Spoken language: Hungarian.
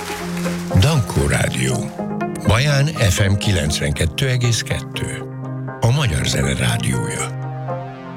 Dankó Rádió. Baján FM 92,2. A Magyar Zene rádiója.